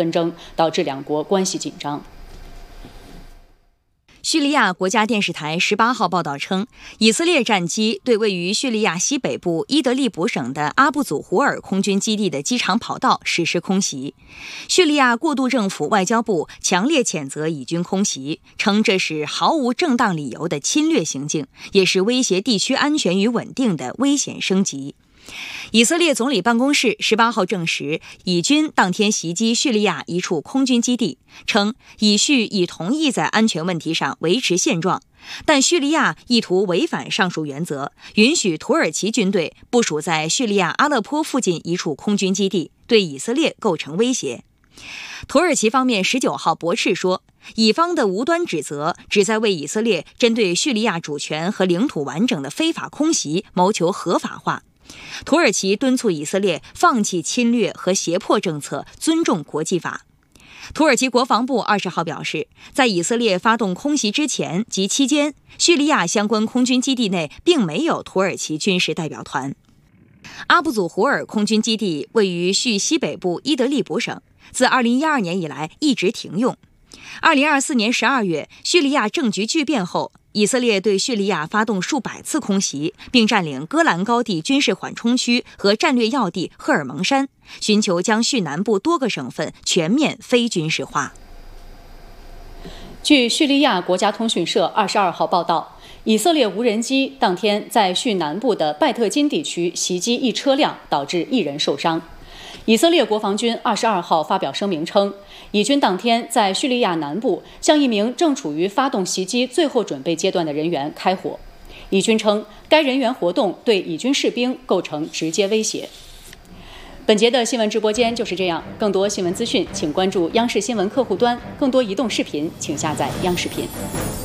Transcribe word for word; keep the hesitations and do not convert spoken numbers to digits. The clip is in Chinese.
纷争，导致两国关系紧张。 叙利亚国家电视台十八号报道称，以色列战机对位于叙利亚西北部伊德利卜省的阿布祖胡尔空军基地的机场跑道实施空袭。叙利亚过渡政府外交部强烈谴责以军空袭，称这是毫无正当理由的侵略行径，也是威胁地区安全与稳定的危险升级。以色列总理办公室十八号证实，以军当天袭击叙利亚一处空军基地，称以叙已同意在安全问题上维持现状，但叙利亚意图违反上述原则，允许土耳其军队部署在叙利亚阿勒颇附近一处空军基地，对以色列构成威胁。土耳其方面十九号驳斥说，以方的无端指责旨在为以色列针对叙利亚主权和领土完整的非法空袭谋求合法化。土耳其敦促以色列放弃侵略和胁迫政策，尊重国际法。土耳其国防部二十号表示，在以色列发动空袭之前及期间，叙利亚相关空军基地内并没有土耳其军事代表团。阿布祖胡尔空军基地位于叙西北部伊德利卜省，自二零一二年以来一直停用。二零二四年十二月，叙利亚政局巨变后，以色列对叙利亚发动数百次空袭，并占领戈兰高地军事缓冲区和战略要地赫尔蒙山，寻求将叙南部多个省份全面非军事化。 据叙利亚国家通讯社二十二号报道，以色列无人机当天在叙南部的拜特金地区袭击一车辆，导致一人受伤。以色列国防军二十二号发表声明称，以军当天在叙利亚南部向一名正处于发动袭击最后准备阶段的人员开火。以军称，该人员活动对以军士兵构成直接威胁。本节的新闻直播间就是这样，更多新闻资讯请关注央视新闻客户端，更多移动视频请下载央视频。